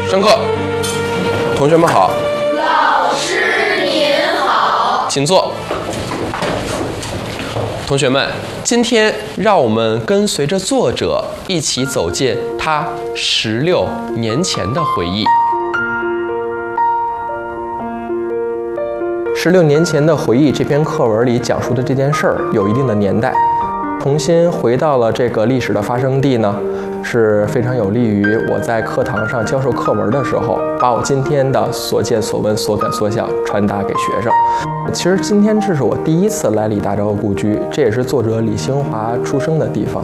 上课，同学们好。 老师您好。 请坐。同学们，今天让我们跟随着作者一起走进他16年前的回忆。16年前的回忆这篇课文里讲述的这件事儿有一定的年代，重新回到了这个历史的发生地呢，是非常有利于我在课堂上教授课文的时候，把我今天的所见所闻所感所想传达给学生。其实今天这是我第一次来李大钊故居，这也是作者李兴华出生的地方。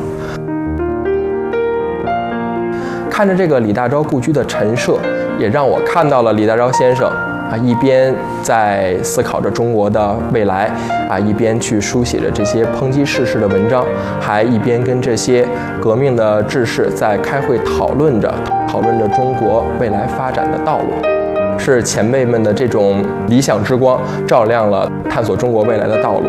看着这个李大钊故居的陈设，也让我看到了李大钊先生一边在思考着中国的未来一边去书写着这些抨击世事的文章，还一边跟这些革命的志士在开会讨论着中国未来发展的道路。是前辈们的这种理想之光照亮了探索中国未来的道路。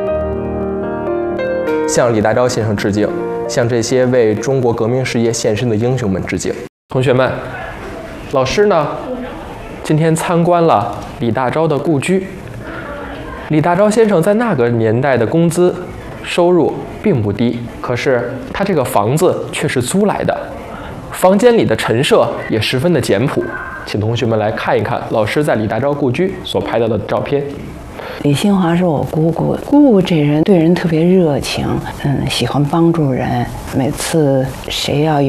向李大钊先生致敬，向这些为中国革命事业献身的英雄们致敬。同学们，老师呢今天参观了李大钊的故居。李大钊先生在那个年代的工资收入并不低，可是他这个房子却是租来的，房间里的陈设也十分的简朴。请同学们来看一看老师在李大钊故居所拍到的照片。 李兴华是我姑姑，姑姑这人对人特别热情，喜欢帮助人。每次谁要